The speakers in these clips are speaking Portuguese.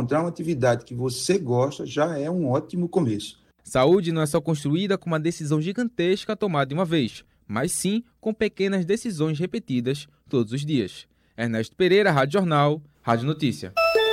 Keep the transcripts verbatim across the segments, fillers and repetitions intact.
encontrar uma atividade que você gosta já é um ótimo começo. Saúde não é só construída com uma decisão gigantesca tomada de uma vez, mas sim com pequenas decisões repetidas todos os dias. Ernesto Pereira, Rádio Jornal, Rádio Notícia.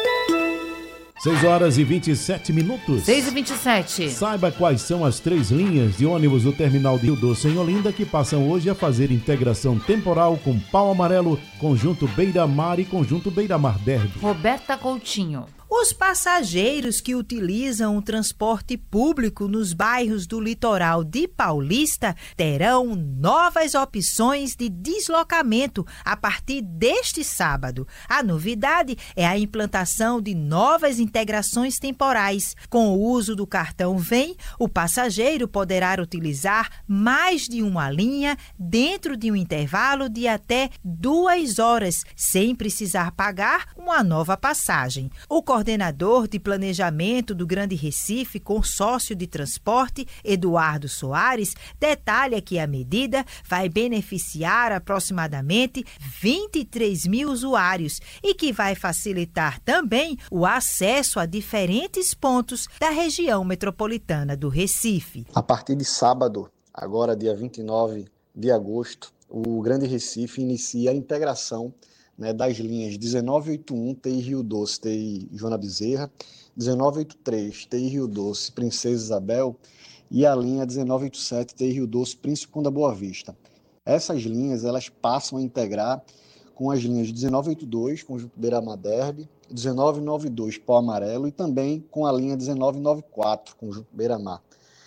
seis horas e vinte e sete minutos. seis e vinte e sete. Saiba quais são as três linhas de ônibus do terminal de Rio Doce em Olinda que passam hoje a fazer integração temporal com Pau Amarelo, Conjunto Beira-Mar e Conjunto Beira-Mar Derby. Roberta Coutinho. Os passageiros que utilizam o transporte público nos bairros do litoral de Paulista terão novas opções de deslocamento a partir deste sábado. A novidade é a implantação de novas integrações temporais. Com o uso do cartão Vem, o passageiro poderá utilizar mais de uma linha dentro de um intervalo de até duas horas, sem precisar pagar uma nova passagem. O coordenador de planejamento do Grande Recife, consórcio de transporte, Eduardo Soares, detalha que a medida vai beneficiar aproximadamente vinte e três mil usuários e que vai facilitar também o acesso a diferentes pontos da região metropolitana do Recife. A partir de sábado, agora dia vinte e nove de agosto, o Grande Recife inicia a integração, né, das linhas dezenove oitenta e um T I Rio Doce, T I Joana Bezerra, dezenove oitenta e três T I Rio Doce, Princesa Isabel e a linha dezenove oitenta e sete T I Rio Doce, Príncipe Conde da Boa Vista. Essas linhas elas passam a integrar com as linhas dezenove oitenta e dois, Conjunto Beira-Mar Derby, dezenove noventa e dois Pau Amarelo e também com a linha dezenove noventa e quatro, Conjunto Beira-Mar.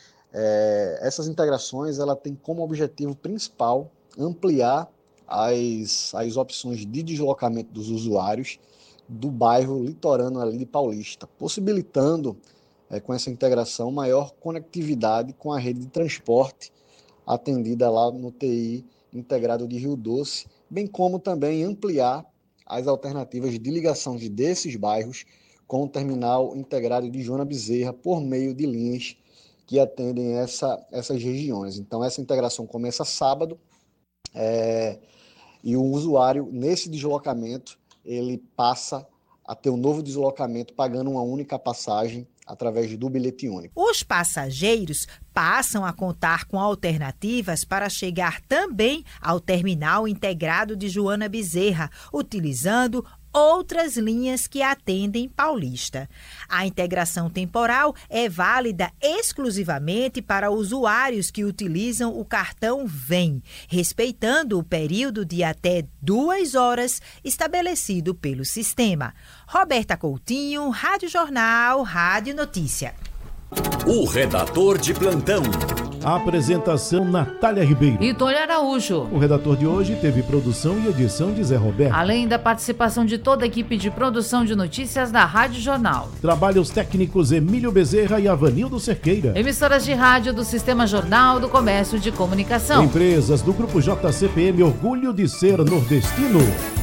É, essas integrações ela tem como objetivo principal ampliar As, as opções de deslocamento dos usuários do bairro litorâneo ali de Paulista, possibilitando, é, com essa integração, maior conectividade com a rede de transporte atendida lá no T I integrado de Rio Doce, bem como também ampliar as alternativas de ligação desses bairros com o terminal integrado de Joana Bezerra por meio de linhas que atendem essa, essas regiões. Então, essa integração começa sábado, é, e o usuário, nesse deslocamento, ele passa a ter um novo deslocamento pagando uma única passagem através do bilhete único. Os passageiros passam a contar com alternativas para chegar também ao terminal integrado de Joana Bezerra, utilizando outras linhas que atendem Paulista. A integração temporal é válida exclusivamente para usuários que utilizam o cartão Vem, respeitando o período de até duas horas estabelecido pelo sistema. Roberta Coutinho, Rádio Jornal, Rádio Notícia. O redator de plantão. A apresentação Natália Ribeiro e Tônia Araújo. O redator de hoje teve produção e edição de Zé Roberto. Além da participação de toda a equipe de produção de notícias da Rádio Jornal. Trabalhos técnicos Emílio Bezerra e Avanildo Cerqueira. Emissoras de rádio do Sistema Jornal do Comércio de Comunicação. Empresas do Grupo J C P M, orgulho de ser nordestino.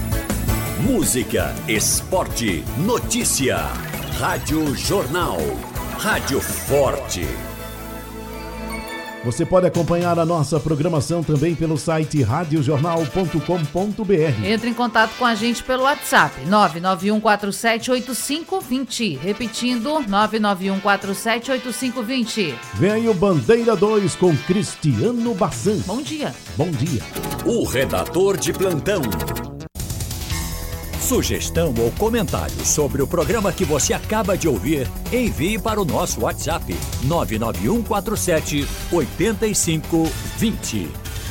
Música, esporte, notícia. Rádio Jornal. Rádio Forte. Você pode acompanhar a nossa programação também pelo site rádio jornal ponto com ponto b r. Entre em contato com a gente pelo WhatsApp nove nove um quatro sete oito cinco dois zero. Repetindo, nove nove um quatro sete oito cinco dois zero. Vem aí o Bandeira dois com Cristiano Bassan. Bom dia. Bom dia. O redator de plantão. Sugestão ou comentário sobre o programa que você acaba de ouvir, envie para o nosso WhatsApp nove nove um quatro sete oito cinco dois zero.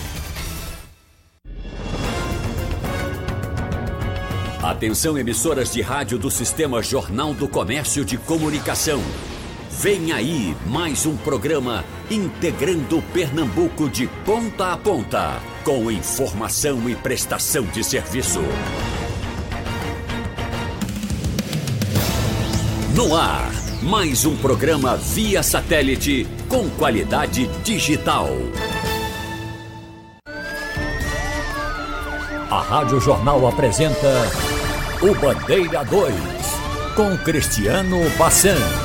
Atenção, emissoras de rádio do Sistema Jornal do Comércio de Comunicação. Vem aí mais um programa integrando Pernambuco de ponta a ponta, com informação e prestação de serviço. No ar, mais um programa via satélite com qualidade digital. A Rádio Jornal apresenta o Bandeira dois, com Cristiano Bassan.